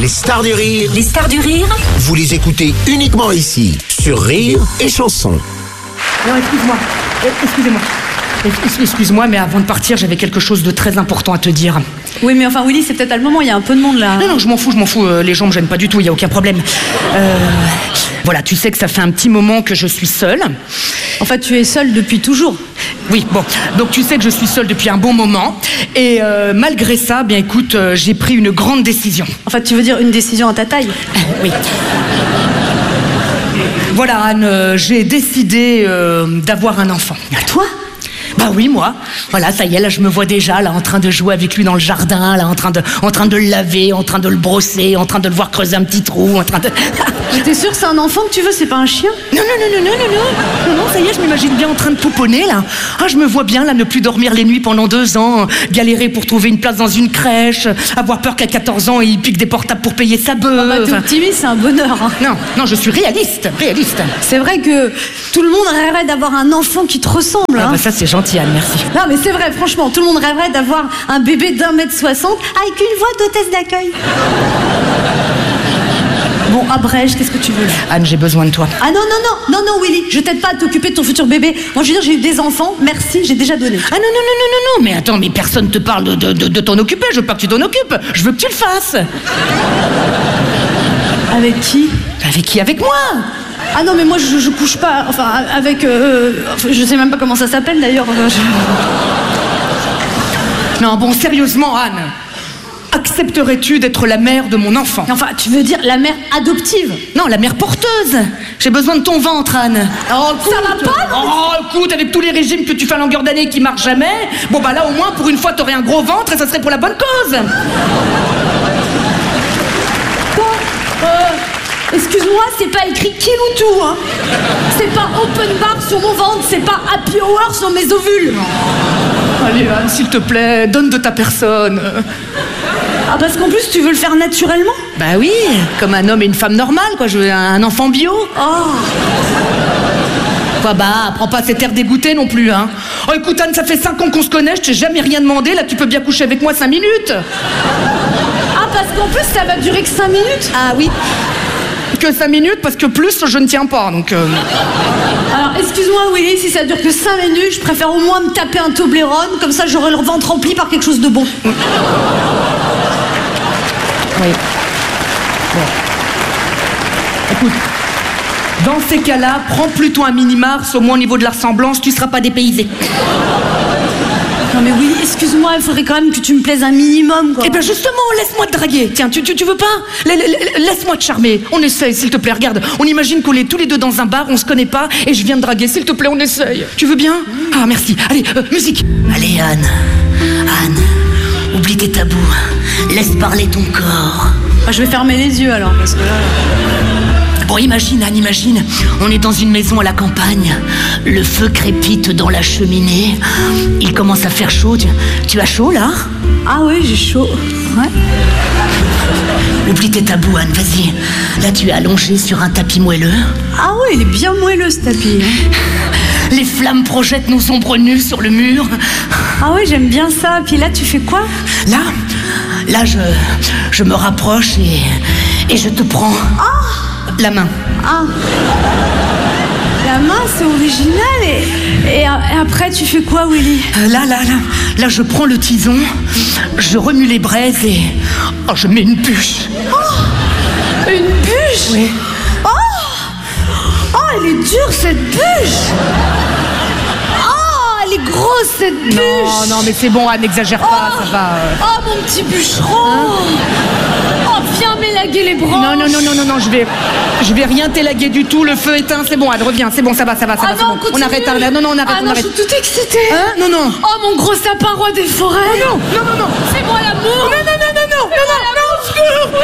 Les stars du rire. Les stars du rire. Vous les écoutez uniquement ici, sur Rire et Chanson. Non, excuse-moi, mais avant de partir, j'avais quelque chose de très important à te dire. Oui, mais enfin, Willy, c'est peut-être à le moment, il y a un peu de monde là. Non, je m'en fous, les gens me gênent pas du tout, il y a aucun problème. Voilà, tu sais que ça fait un petit moment que je suis seule. En fait, tu es seule depuis toujours. Oui, bon, donc tu sais que je suis seule depuis un bon moment. Et malgré ça, bien écoute, j'ai pris une grande décision. En fait, tu veux dire une décision à ta taille? Oui. Voilà, Anne, j'ai décidé d'avoir un enfant. Toi? Bah oui, moi. Voilà, ça y est, là, je me vois déjà, là, en train de jouer avec lui dans le jardin, là, en train de le laver, en train de le brosser, en train de le voir creuser un petit trou, en train de... T'es sûre que c'est un enfant que tu veux, c'est pas un chien? Non, ça y est, je m'imagine bien en train de pouponner, là. Ah, je me vois bien, là, ne plus dormir les nuits pendant 2 ans, galérer pour trouver une place dans une crèche, avoir peur qu'à 14 ans, il pique des portables pour payer sa beuh. T'es optimiste, c'est un bonheur. Hein. Non, je suis réaliste. C'est vrai que tout le monde rêverait d'avoir un enfant qui te ressemble. Ah bah ça, c'est gentil, Anne, merci. Non, mais c'est vrai, franchement, tout le monde rêverait d'avoir un bébé d'1m60 avec une voix d'hôtesse d'accueil. Bon, abrège, qu'est-ce que tu veux? Anne, j'ai besoin de toi. Ah non, Willy, je t'aide pas à t'occuper de ton futur bébé. Moi, je veux dire, j'ai eu des enfants, merci, j'ai déjà donné. Ah non, mais attends, mais personne te parle de t'en occuper, je veux pas que tu t'en occupes, je veux que tu le fasses. Avec qui? Avec qui? Avec moi. Ah non, mais moi, je couche pas, enfin, avec... je sais même pas comment ça s'appelle, d'ailleurs. Non, bon, sérieusement, Anne, accepterais-tu d'être la mère de mon enfant? Enfin, tu veux dire la mère adoptive? Non, la mère porteuse. J'ai besoin de ton ventre, Anne. Oh, écoute, ça va pas, non? Oh, écoute, avec tous les régimes que tu fais à longueur d'année qui marchent jamais, bon, bah là, au moins, pour une fois, t'aurais un gros ventre et ça serait pour la bonne cause. Excuse-moi, c'est pas écrit kill ou tout, hein. C'est pas open bar sur mon ventre, c'est pas happy hour sur mes ovules. Allez, Anne, s'il te plaît, donne de ta personne. Ah, parce qu'en plus, tu veux le faire naturellement? Bah oui, comme un homme et une femme normale, quoi. Je veux un enfant bio. Oh. Quoi, bah, prends pas cet air dégoûté non plus, hein. Oh, écoute, Anne, ça fait 5 ans qu'on se connaît, je t'ai jamais rien demandé, là, tu peux bien coucher avec moi 5 minutes. Ah, parce qu'en plus, ça va durer que 5 minutes? Ah oui. Que 5 minutes, parce que plus, je ne tiens pas, donc... Alors, excuse-moi, Willy, si ça dure que 5 minutes, je préfère au moins me taper un Toblerone, comme ça j'aurai le ventre rempli par quelque chose de bon. Oui. Bon. Écoute, dans ces cas-là, prends plutôt un mini-mars, au moins au niveau de la ressemblance, tu seras pas dépaysé. Non mais oui, excuse-moi, il faudrait quand même que tu me plaises un minimum, quoi. Eh ben justement, laisse-moi te draguer. Tiens, tu veux pas? Laisse-moi te charmer. On essaye, s'il te plaît, regarde. On imagine qu'on est tous les deux dans un bar, on se connaît pas, et je viens de draguer. S'il te plaît, on essaye. Tu veux bien? Ah, merci. Allez, musique. Allez, Anne, oublie tes tabous. Laisse parler ton corps. Ah, je vais fermer les yeux, alors, parce que là... Bon, imagine, Anne, imagine. On est dans une maison à la campagne. Le feu crépite dans la cheminée. Il commence à faire chaud. Tu as chaud, là? Ah oui, j'ai chaud. Ouais. Oublie tes tabous, Anne, vas-y. Là, tu es allongée sur un tapis moelleux. Ah oui, il est bien moelleux, ce tapis. Les flammes projettent nos ombres nues sur le mur. Ah oui, j'aime bien ça. Puis là, tu fais quoi? Là, je me rapproche et je te prends... La main. Ah. La main, c'est original. Et après, tu fais quoi, Willy? Là, je prends le tison, je remue les braises et... Oh, je mets une bûche. Oh, une bûche? Oui. Oh, elle est dure, cette bûche. Oh, elle est grosse, cette bûche. Non, mais c'est bon, Anne, n'exagère pas, ça va. Oh, mon petit bûcheron. Oh, viens m'élaguer les branches. Non, je vais rien t'élaguer du tout, le feu éteint, c'est bon, Anne, reviens, c'est bon, ça va, Ah c'est non, bon. continue. On arrête, Anne, non, on arrête, on arrête. Je suis toute excitée. Hein? Non. Oh, mon gros sapin roi des forêts. Non. Fais-moi l'amour. Non.